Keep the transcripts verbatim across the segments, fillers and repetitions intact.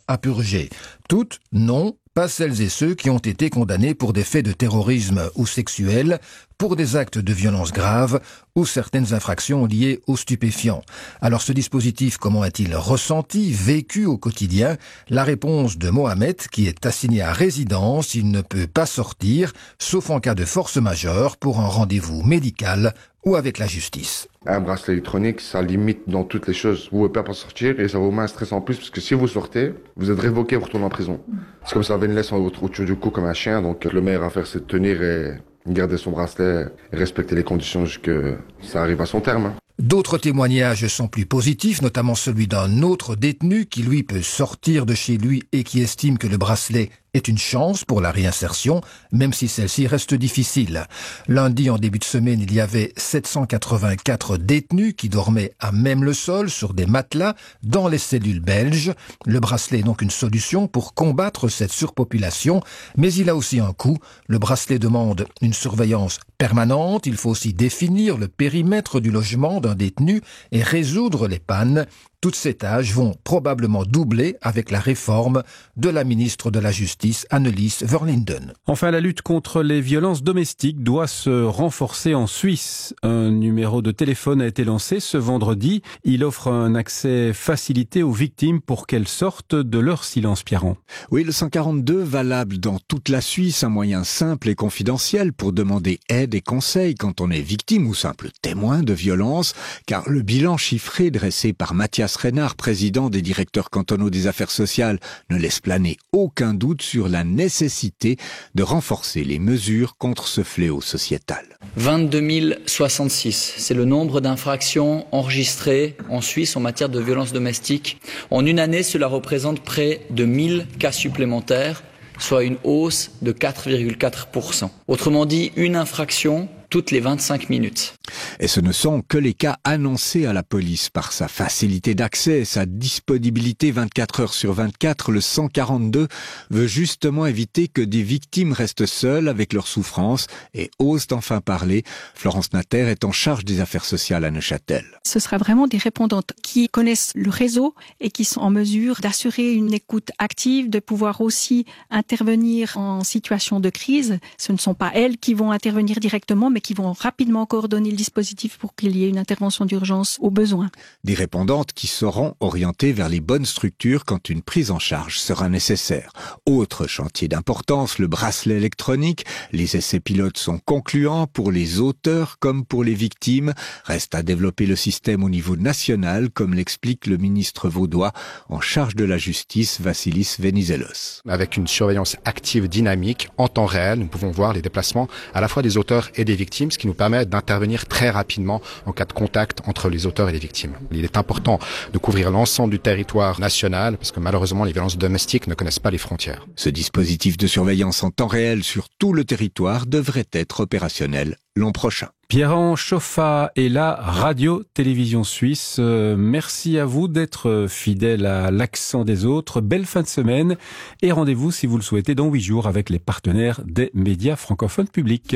à purger. Toutes, non, pas celles et ceux qui ont été condamnés pour des faits de terrorisme ou sexuels, pour des actes de violence graves ou certaines infractions liées aux stupéfiants. Alors ce dispositif, comment est-il ressenti, vécu au quotidien? La réponse de Mohamed, qui est assigné à résidence, il ne peut pas sortir, sauf en cas de force majeure pour un rendez-vous médical ou avec la justice. Un bracelet électronique, ça limite dans toutes les choses. Vous ne pouvez pas sortir et ça vous met un stress en plus parce que si vous sortez, vous êtes révoqué, vous retournez en prison. C'est comme ça, vous avez une laisse autour du cou comme un chien, donc le meilleur à faire c'est de tenir et garder son bracelet et respecter les conditions jusqu'à ça arrive à son terme. D'autres témoignages sont plus positifs, notamment celui d'un autre détenu qui lui peut sortir de chez lui et qui estime que le bracelet est une chance pour la réinsertion, même si celle-ci reste difficile. Lundi, en début de semaine, il y avait sept cent quatre-vingt-quatre détenus qui dormaient à même le sol sur des matelas dans les cellules belges. Le bracelet est donc une solution pour combattre cette surpopulation, mais il a aussi un coût. Le bracelet demande une surveillance permanente. Il faut aussi définir le périmètre du logement d'un détenu et résoudre les pannes. Toutes ces tâches vont probablement doubler avec la réforme de la ministre de la Justice, Annelies Verlinden. Enfin, la lutte contre les violences domestiques doit se renforcer en Suisse. Un numéro de téléphone a été lancé ce vendredi. Il offre un accès facilité aux victimes pour qu'elles sortent de leur silence, Pierron. Oui, le cent quarante-deux, valable dans toute la Suisse, un moyen simple et confidentiel pour demander aide et conseils quand on est victime ou simple témoin de violence, car le bilan chiffré dressé par Mathias Renard, président des directeurs cantonaux des affaires sociales, ne laisse planer aucun doute sur la nécessité de renforcer les mesures contre ce fléau sociétal. vingt-deux mille soixante-six, c'est le nombre d'infractions enregistrées en Suisse en matière de violences domestiques. En une année, cela représente près de mille cas supplémentaires, soit une hausse de quatre virgule quatre pour cent. Autrement dit, une infraction toutes les vingt-cinq minutes. Et ce ne sont que les cas annoncés à la police. Par sa facilité d'accès et sa disponibilité vingt-quatre heures sur vingt-quatre, le cent quarante-deux veut justement éviter que des victimes restent seules avec leurs souffrances et osent enfin parler. Florence Natter est en charge des affaires sociales à Neuchâtel. Ce sera vraiment des répondantes qui connaissent le réseau et qui sont en mesure d'assurer une écoute active, de pouvoir aussi intervenir en situation de crise. Ce ne sont pas elles qui vont intervenir directement, mais qui vont rapidement coordonner le dispositif pour qu'il y ait une intervention d'urgence au besoin. Des répondantes qui seront orientées vers les bonnes structures quand une prise en charge sera nécessaire. Autre chantier d'importance, le bracelet électronique. Les essais pilotes sont concluants pour les auteurs comme pour les victimes. Reste à développer le système au niveau national, comme l'explique le ministre vaudois en charge de la justice, Vassilis Venizelos. Avec une surveillance active dynamique, en temps réel, nous pouvons voir les déplacements à la fois des auteurs et des victimes, ce qui nous permet d'intervenir très rapidement en cas de contact entre les auteurs et les victimes. Il est important de couvrir l'ensemble du territoire national parce que malheureusement les violences domestiques ne connaissent pas les frontières. Ce dispositif de surveillance en temps réel sur tout le territoire devrait être opérationnel l'an prochain. Pierron Choffa est la radio-télévision suisse. Euh, merci à vous d'être fidèle à l'accent des autres. Belle fin de semaine et rendez-vous si vous le souhaitez dans huit jours avec les partenaires des médias francophones publics.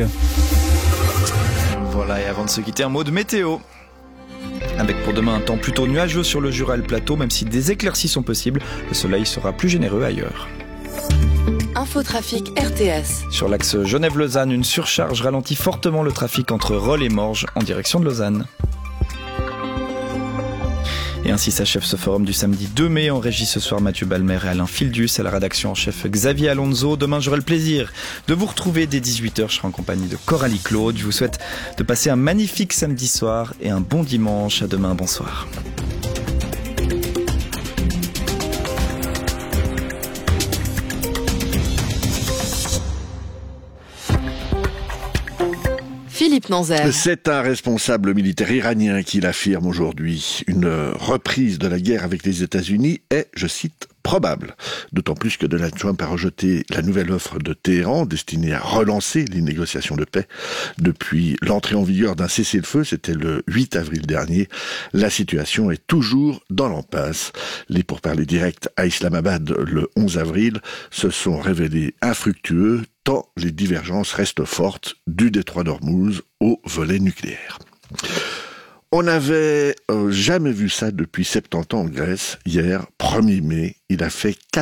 Voilà, et avant de se quitter, un mot de météo. Avec pour demain un temps plutôt nuageux sur le Jura et le plateau, même si des éclaircies sont possibles, le soleil sera plus généreux ailleurs. Infotrafic R T S. Sur l'axe Genève-Lausanne, une surcharge ralentit fortement le trafic entre Rolle et Morges en direction de Lausanne. Et ainsi s'achève ce forum du samedi deux mai. En régie ce soir, Mathieu Balmer et Alain Fildus. À la rédaction en chef, Xavier Alonso. Demain, j'aurai le plaisir de vous retrouver dès dix-huit heures. Je serai en compagnie de Coralie Claude. Je vous souhaite de passer un magnifique samedi soir et un bon dimanche. À demain, bonsoir. Philippe Nanzer. C'est un responsable militaire iranien qui l'affirme aujourd'hui. Une reprise de la guerre avec les États-Unis est, je cite, probable. D'autant plus que Donald Trump a rejeté la nouvelle offre de Téhéran destinée à relancer les négociations de paix. Depuis l'entrée en vigueur d'un cessez-le-feu, c'était le huit avril dernier, la situation est toujours dans l'impasse. Les pourparlers directs à Islamabad le onze avril se sont révélés infructueux tant les divergences restent fortes du détroit d'Ormuz au volet nucléaire. On n'avait euh, jamais vu ça depuis soixante-dix ans en Grèce. Hier, premier mai, il a fait